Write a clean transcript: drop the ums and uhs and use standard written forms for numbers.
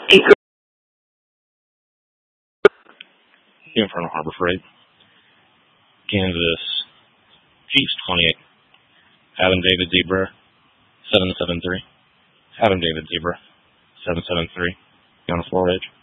In front of Harbor Freight, Kansas, Chiefs 28. Adam David Zebra, 773. Adam David Zebra, 773. On the 4 edge.